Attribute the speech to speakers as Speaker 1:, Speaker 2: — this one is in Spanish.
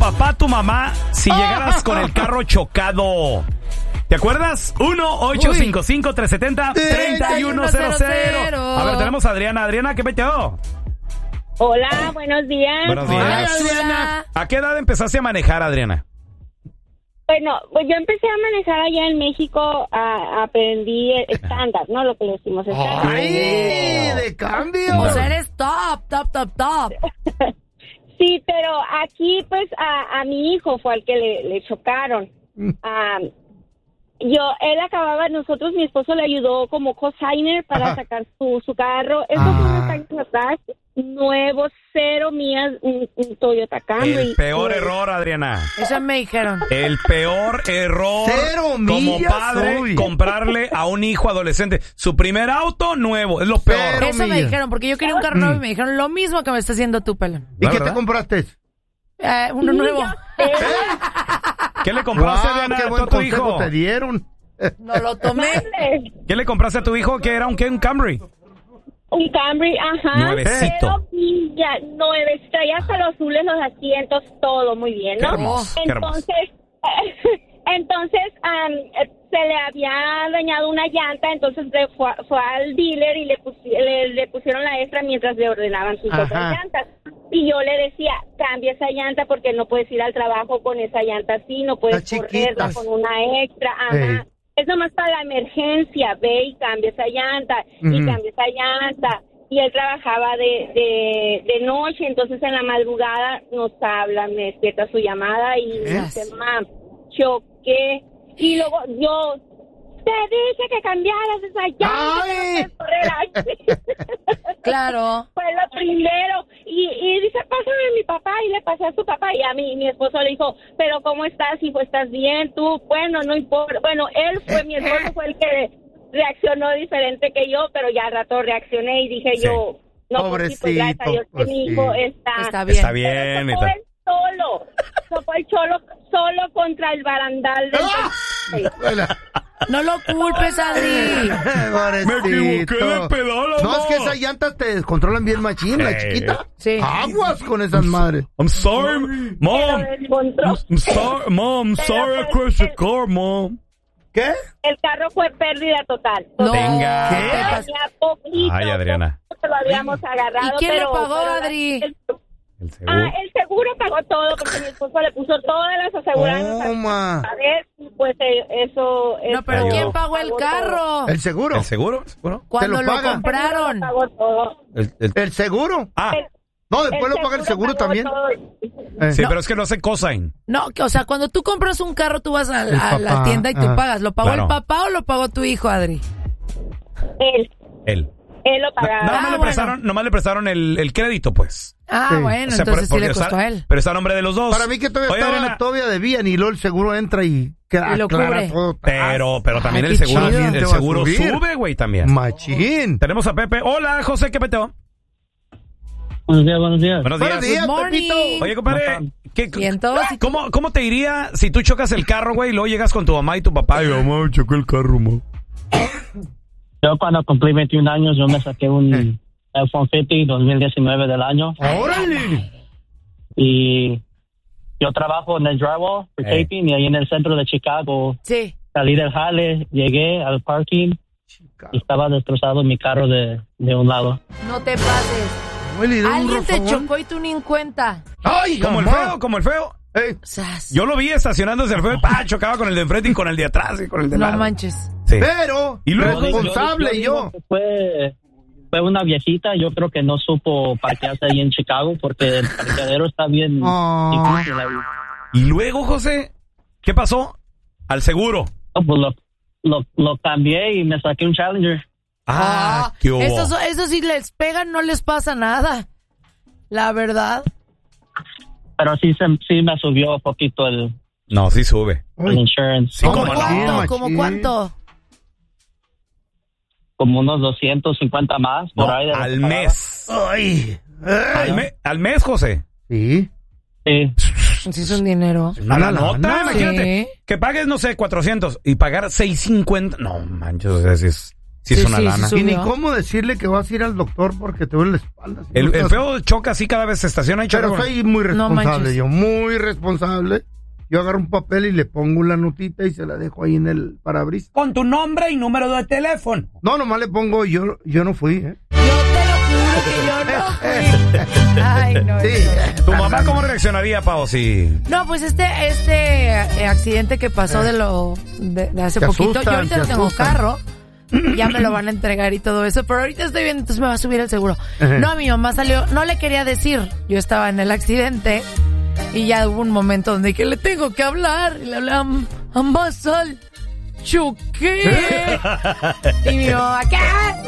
Speaker 1: papá, tu mamá, si llegaras con el carro chocado? ¿Te acuerdas? 1-855-370-3100. A ver, tenemos a Adriana. Adriana, ¿qué peteo?
Speaker 2: Hola, buenos días.
Speaker 1: Buenos días.
Speaker 3: Hola, Adriana.
Speaker 1: ¿A qué edad empezaste a manejar, Adriana?
Speaker 2: Bueno, pues yo empecé a manejar allá en México, aprendí estándar, ¿no? Lo que le decimos estándar.
Speaker 3: ¡Ay! ¡De cambio!
Speaker 4: O sea, eres top.
Speaker 2: Sí, pero aquí pues a mi hijo fue al que le chocaron. Nosotros, mi esposo le ayudó como cosigner para sacar su carro. Eso fue unos años atrás, nuevo, 0 millas, un Toyota Camry.
Speaker 1: El peor error, Adriana.
Speaker 4: Eso me dijeron.
Speaker 1: El peor error
Speaker 3: 0
Speaker 1: como
Speaker 3: millas,
Speaker 1: padre,
Speaker 3: uy.
Speaker 1: comprarle a un hijo adolescente su primer auto nuevo. Es lo peor.
Speaker 3: 0
Speaker 4: Eso me
Speaker 3: millas.
Speaker 4: dijeron, porque yo quería un carro nuevo y me dijeron lo mismo que me está haciendo tú, pelón.
Speaker 3: ¿Y qué
Speaker 1: ¿verdad?
Speaker 3: te compraste?
Speaker 4: Uno nuevo.
Speaker 1: ¿Qué le compraste,
Speaker 3: Wow,
Speaker 1: Adriana,
Speaker 3: qué
Speaker 1: a
Speaker 3: buen
Speaker 1: tu
Speaker 3: consejo
Speaker 1: hijo?
Speaker 3: te dieron.
Speaker 4: No lo tomé.
Speaker 1: ¿Qué le compraste a tu hijo? ¿Qué era? ¿Un Camry?
Speaker 2: Un Camry, ajá.
Speaker 1: Nuevecito.
Speaker 2: 0 millas, nuevecito, ya hasta los azules, los asientos, todo muy bien, ¿no?
Speaker 1: Qué hermoso, qué hermoso.
Speaker 2: Entonces, se le había dañado una llanta, entonces fue al dealer y le pusieron la extra mientras le ordenaban sus otras llantas. Y yo le decía, cambia esa llanta porque no puedes ir al trabajo con esa llanta así, no puedes
Speaker 3: Está
Speaker 2: correrla
Speaker 3: chiquitas.
Speaker 2: con una extra, ajá. Es nomás para la emergencia, ve y cambia esa llanta, y cambia esa llanta. Y él trabajaba de noche, entonces en la madrugada nos habla, me despierta su llamada y me dice, mam, choqué. Y luego yo, te dije que cambiaras esa llanta.
Speaker 3: ¡Ay!
Speaker 4: Claro.
Speaker 2: Fue lo primero. Y dice, pásame a mi papá, y le pasé a su papá, y a mí, mi esposo le dijo, pero ¿cómo estás, hijo? ¿Estás bien? Tú, bueno, no importa. Bueno, mi esposo fue el que reaccionó diferente que yo, pero ya al rato reaccioné y dije yo, no, pues, pues, gracias a Dios que mi hijo
Speaker 4: Está bien.
Speaker 1: Está bien.
Speaker 2: Pero se fue el solo contra el barandal del
Speaker 4: No lo culpes, Adri.
Speaker 1: Me equivoqué de pedal,
Speaker 3: No,
Speaker 1: amor.
Speaker 3: es que esas llantas te descontrolan bien machín, la chiquita.
Speaker 4: Sí.
Speaker 3: Aguas con esas madres.
Speaker 1: I'm sorry, Mom. I'm sorry I crashed the car, Mom.
Speaker 3: ¿Qué?
Speaker 2: El carro fue pérdida total.
Speaker 4: No.
Speaker 1: Venga.
Speaker 4: ¿Qué?
Speaker 2: Tenía poquito,
Speaker 1: Ay, Adriana.
Speaker 2: poquito lo habíamos agarrado.
Speaker 4: ¿Y quién
Speaker 2: pero,
Speaker 4: lo pagó,
Speaker 2: pero
Speaker 4: Adri?
Speaker 1: El seguro.
Speaker 2: el seguro pagó todo porque mi esposo le puso todas las aseguranzas
Speaker 3: Toma.
Speaker 2: a ver, y pues eso
Speaker 4: No, pero
Speaker 1: ayudó.
Speaker 4: ¿quién pagó el carro?
Speaker 3: ¿El seguro?
Speaker 1: ¿El seguro? ¿Seguro?
Speaker 4: Cuando
Speaker 3: ¿Te
Speaker 4: lo
Speaker 3: lo paga?
Speaker 4: compraron.
Speaker 2: pagó todo.
Speaker 3: ¿El seguro? No, después lo paga el seguro
Speaker 2: pagó
Speaker 3: también.
Speaker 2: todo.
Speaker 1: Sí, pero es que no hace cosign.
Speaker 4: No, o sea, cuando tú compras un carro, tú vas a
Speaker 3: El
Speaker 4: la
Speaker 3: papá,
Speaker 4: tienda y tú pagas. ¿Lo pagó
Speaker 1: Claro.
Speaker 4: el papá o lo pagó tu hijo, Adri?
Speaker 2: Él lo pagaba.
Speaker 1: Nomás le prestaron el crédito, pues.
Speaker 4: Ah,
Speaker 3: Sí.
Speaker 4: bueno,
Speaker 1: O sea,
Speaker 4: entonces sí
Speaker 1: porque
Speaker 4: le costó a él.
Speaker 1: Pero está a nombre de los dos.
Speaker 3: Para mí que todavía
Speaker 1: Oye, Adriana,
Speaker 3: todavía debían y luego el seguro entra y queda
Speaker 4: Y lo
Speaker 3: clara
Speaker 4: cubre.
Speaker 3: todo.
Speaker 1: Pero también
Speaker 4: Ay,
Speaker 1: el
Speaker 4: qué
Speaker 1: seguro,
Speaker 4: chido.
Speaker 1: el
Speaker 3: Te va a
Speaker 1: seguro
Speaker 3: subir.
Speaker 1: sube, güey, también.
Speaker 3: Machín.
Speaker 1: Tenemos a Pepe. Hola, José, ¿qué peteo?
Speaker 5: Buenos días.
Speaker 1: Buenos días.
Speaker 3: Buenos días,
Speaker 4: Good morning.
Speaker 3: Pepito.
Speaker 1: Oye, compadre,
Speaker 4: Vientos.
Speaker 1: ¿cómo te iría si tú chocas el carro, güey, y luego llegas con tu mamá y tu papá? Y mamá, chocó el carro, mamá.
Speaker 5: Yo cuando cumplí 21 años, yo me saqué un F-150 2019 del año.
Speaker 3: ¡Órale!
Speaker 5: Y yo trabajo en el drywall, for
Speaker 1: Hey.
Speaker 5: taping, y ahí en el centro de Chicago.
Speaker 4: Sí.
Speaker 5: Salí del jale, llegué al parking y estaba destrozado mi carro de un lado.
Speaker 4: No te pases.
Speaker 3: Huele de un
Speaker 4: Alguien te
Speaker 3: rofagón.
Speaker 4: chocó y tú ni en cuenta.
Speaker 3: ¡Ay,
Speaker 1: Como el
Speaker 3: mamá!
Speaker 1: feo, como el feo.
Speaker 3: Ey,
Speaker 4: Sas.
Speaker 1: Yo lo vi estacionándose el feo, chocaba con el de enfrente y con el de atrás y con el de
Speaker 4: No
Speaker 1: lado.
Speaker 4: manches.
Speaker 1: Sí.
Speaker 3: pero,
Speaker 1: Y luego-
Speaker 3: responsable
Speaker 5: digo
Speaker 3: yo.
Speaker 5: que fue una viejita, yo creo que no supo parquearse ahí en Chicago porque el parqueadero está bien
Speaker 3: Ah.
Speaker 5: difícil ahí.
Speaker 1: Y luego, José, ¿qué pasó? Al seguro.
Speaker 5: No, pues lo cambié y me saqué un Challenger.
Speaker 1: ¿Qué hubo?
Speaker 4: Esos si les pegan no les pasa nada. La verdad.
Speaker 5: Pero sí me subió un poquito el
Speaker 1: No, sí sube.
Speaker 5: insurance.
Speaker 1: Sí,
Speaker 4: ¿Cómo
Speaker 1: cómo no.
Speaker 4: cuánto? ¿Cómo cuánto?
Speaker 5: Como unos 250 más por
Speaker 1: No,
Speaker 5: ahí.
Speaker 1: al mes.
Speaker 3: Ay.
Speaker 1: Al mes, José.
Speaker 3: Sí.
Speaker 5: Sí.
Speaker 4: Sí es un dinero.
Speaker 1: A la
Speaker 3: Una
Speaker 1: nota,
Speaker 3: lana.
Speaker 1: imagínate.
Speaker 4: Sí.
Speaker 1: Que pagues, no sé, 400 y pagar 650. No, manches, o sea, sí es Sí, es una lana.
Speaker 3: Y ni cómo decirle que vas a ir al doctor porque te duele la espalda.
Speaker 1: El feo choca así cada vez se estaciona y choca.
Speaker 3: Pero soy muy responsable, muy responsable. Yo agarro un papel y le pongo la notita y se la dejo ahí en el parabrisas.
Speaker 6: Con tu nombre y número de teléfono.
Speaker 3: No, nomás le pongo yo no fui,
Speaker 4: Yo te lo juro que yo no fui. Ay, no.
Speaker 3: Sí.
Speaker 1: ¿Tu mamá cómo reaccionaría, Pao, si...?
Speaker 4: No, pues este accidente que pasó de hace poquito, yo ahorita no tengo carro. Ya me lo van a entregar y todo eso, pero ahorita estoy bien, entonces me va a subir el seguro. No, mi mamá salió, no le quería decir, yo estaba en el accidente y ya hubo un momento donde dije, le tengo que hablar, y le hablé a Mazal, choqué. Y mi mamá, ¿qué?